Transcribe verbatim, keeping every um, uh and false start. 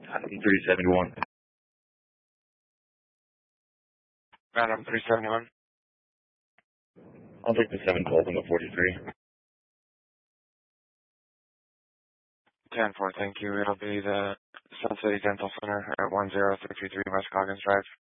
three seventy-one. Random three seventy-one. I'll take the seven twelve and the forty-three. ten four, thank you. It'll be the Sun City Dental Center at one zero three three three West Coggins Drive.